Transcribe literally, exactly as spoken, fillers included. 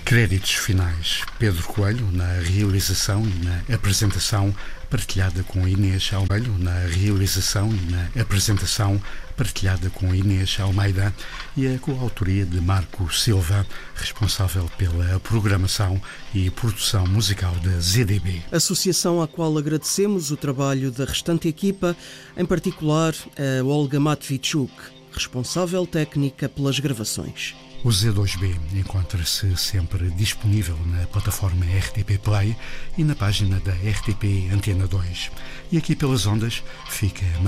Créditos finais. Pedro Coelho na realização e na apresentação, partilhada com Inês Almeida, na realização e na apresentação, partilhada com Inês Almeida, e a coautoria de Marco Silva, responsável pela programação e produção musical da Z D B. Associação à qual agradecemos o trabalho da restante equipa, em particular a Olga Matvichuk, responsável técnica pelas gravações. O Z dois B encontra-se sempre disponível na plataforma R T P Play e na página da R T P Antena dois. E aqui pelas ondas fica